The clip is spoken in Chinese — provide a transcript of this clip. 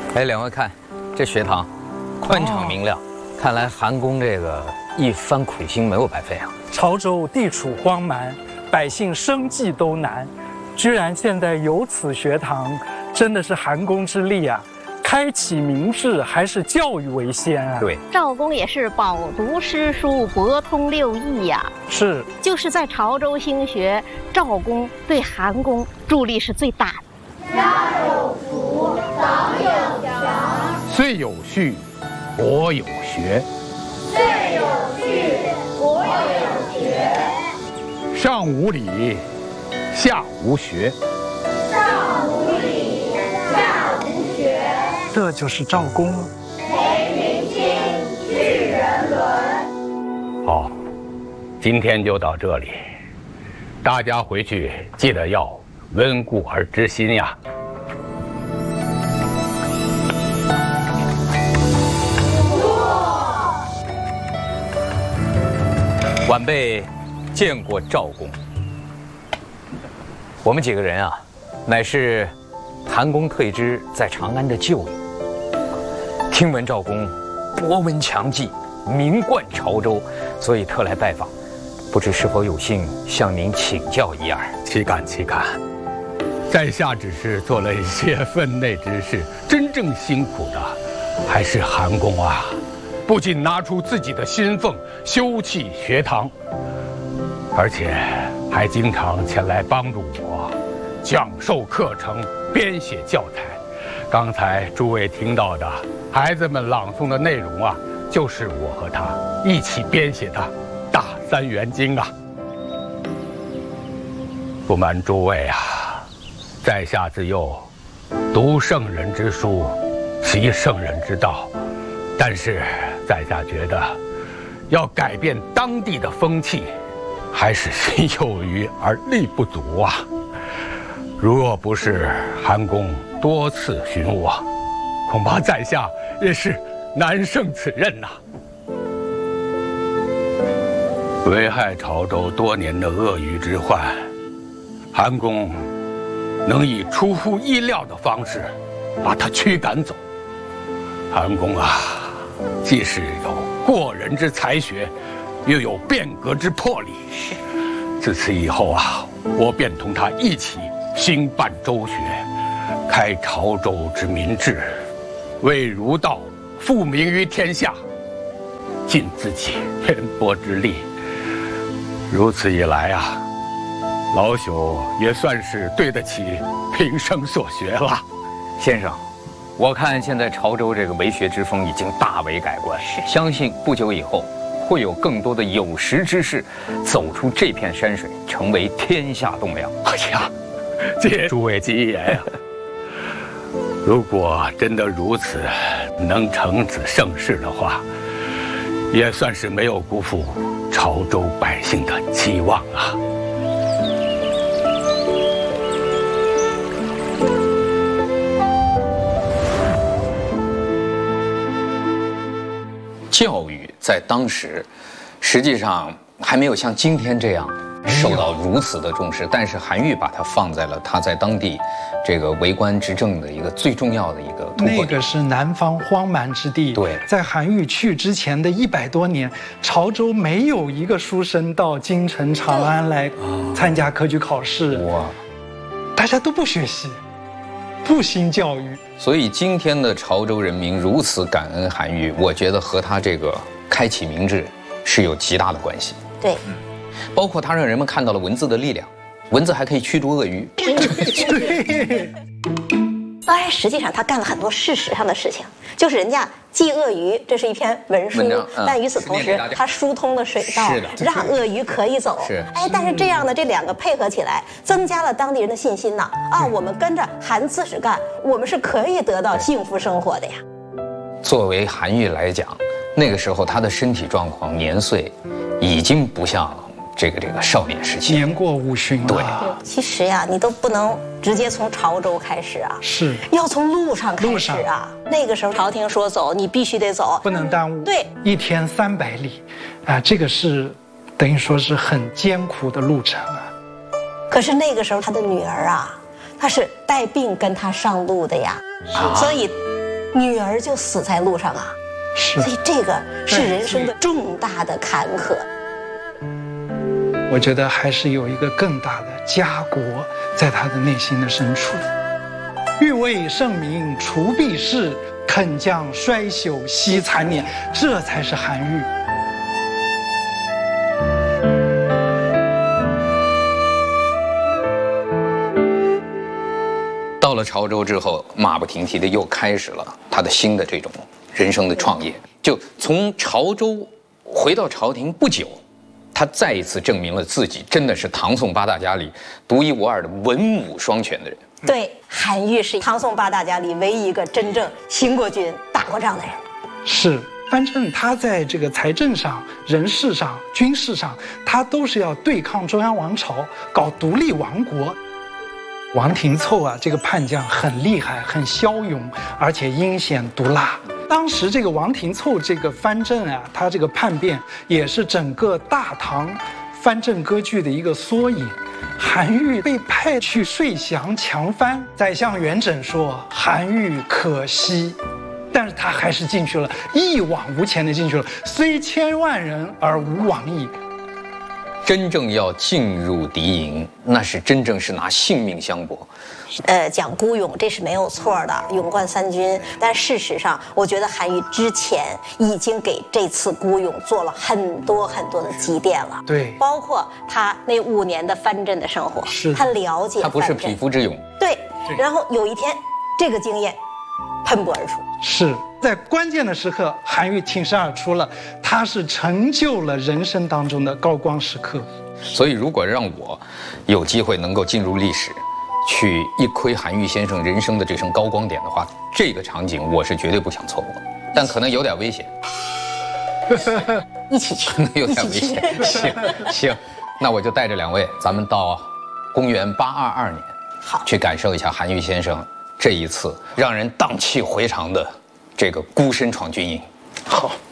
哎，两位看，这学堂宽敞明亮，看来韩公这个一番苦心没有白费啊。 潮州地处荒蛮，百姓生计都难，居然现在有此学堂，真的是韩公之力啊！开启民智还是教育为先啊？ 对， 赵公也是饱读诗书，博通六艺呀。 是， 就是在潮州兴学，赵公对韩公助力是最大的。 家有福，长有强； 岁有序，国有学。 岁有序，国有学。 上无礼，下无学。 上无礼，下无学。 这就是赵公。 培明清，育人伦。 好，今天就到这里，大家回去记得要温故而知新呀。 晚辈见过赵公，我们几个人啊，乃是韩公退之在长安的旧友。听闻赵公博闻强记，名冠潮州，所以特来拜访，不知是否有幸向您请教一二？ 岂敢岂敢，在下只是做了一些分内之事，真正辛苦的还是韩公啊。不仅拿出自己的薪俸修葺学堂，而且还经常前来帮助我讲授课程、编写教材。刚才诸位听到的孩子们朗诵的内容啊，就是我和他一起编写的《大三元经》啊。不瞒诸位啊，在下自幼读圣人之书，习圣人之道，但是在下觉得，要改变当地的风气，还是心有余而力不足啊。若不是韩公多次寻我，恐怕在下也是难胜此任呐。危害潮州多年的鳄鱼之患，韩公能以出乎意料的方式把它驱赶走。韩公啊，既是有过人之才学，又有变革之魄力。自此以后啊，我便同他一起兴办州学，开潮州之民智，为儒道复明于天下，尽自己渊博之力。如此一来啊，老朽也算是对得起平生所学了。 先生，我看现在潮州这个为学之风已经大为改观，相信不久以后会有更多的有识之士走出这片山水，成为天下栋梁。 哎呀，借诸位吉言呀！如果真的如此，能成此盛世的话，也算是没有辜负潮州百姓的期望啊。 教育在当时，实际上还没有像今天这样受到如此的重视，但是韩愈把它放在了他在当地这个为官执政的一个最重要的一个突破点。 那个是南方荒蛮之地， 对， 在韩愈去之前的100多年，潮州没有一个书生到京城长安来参加科举考试， 哇， 大家都不学习，不兴教育。 所以今天的潮州人民如此感恩韩愈，我觉得和他这个开启民智是有极大的关系。 对， 包括他让人们看到了文字的力量，文字还可以驱逐鳄鱼。 对， 当然，实际上他干了很多事实上的事情，就是人家祭鳄鱼，这是一篇文书，但与此同时，他疏通了水道，让鳄鱼可以走。 是， 但是这样的这两个配合起来，增加了当地人的信心呐。啊，我们跟着韩刺史干，我们是可以得到幸福生活的呀。 作为韩愈来讲，那个时候他的身体状况、年岁，已经不像这个少年时期， 年过50了。 对， 其实呀，你都不能直接从潮州开始啊， 是要从路上开始啊。那个时候朝廷说走，你必须得走， 不能耽误。 对 ，1天300里，啊，这个是等于说是很艰苦的路程啊。 可是那个时候他的女儿啊，她是带病跟他上路的呀，所以女儿就死在路上啊。 是， 所以这个是人生的重大的坎坷。 我觉得还是有一个更大的家国在他的内心的深处。欲为圣明除弊事，肯将衰朽惜残年，这才是韩愈。 到了潮州之后，马不停蹄的又开始了他的新的这种人生的创业。就从潮州回到朝廷不久，他再一次证明了自己真的是唐宋八大家里独一无二的文武双全的人。 对，韩愈是唐宋八大家里唯一一个真正行过军、打过仗的人。 是，反正他在这个财政上、人事上、军事上，他都是要对抗中央王朝，搞独立王国。王廷凑啊，这个叛将很厉害，很骁勇，而且阴险毒辣。当时这个王廷凑这个藩镇啊，他这个叛变也是整个大唐藩镇割据的一个缩影。韩愈被派去遂降强藩，宰相元稹说韩愈可惜，但是他还是进去了，一往无前的进去了，虽千万人而无往矣。 真正要进入敌营，那是真正是拿性命相搏。 讲孤勇，这是没有错的，勇冠三军。但事实上，我觉得韩愈之前已经给这次孤勇做了很多很多的积淀了。 对， 包括他那5年的藩镇的生活， 是他了解藩镇， 他不是匹夫之勇。 对，然后有一天，这个经验喷薄而出。 是在关键的时刻，韩愈挺身而出了，他是成就了人生当中的高光时刻。 所以，如果让我有机会能够进入历史，去一窥韩愈先生人生的这声高光点的话，这个场景我是绝对不想错过，但可能有点危险。 一起去， 有点危险。行，那我就带着2位，咱们到公元822年， 好， 去感受一下韩愈先生这一次让人荡气回肠的这个孤身闯军营。 好。